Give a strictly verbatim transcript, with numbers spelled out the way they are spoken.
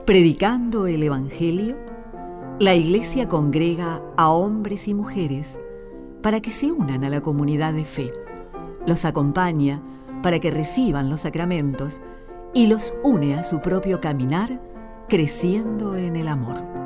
Predicando el Evangelio, la Iglesia congrega a hombres y mujeres para que se unan a la comunidad de fe, los acompaña para que reciban los sacramentos y los une a su propio caminar, creciendo en el amor.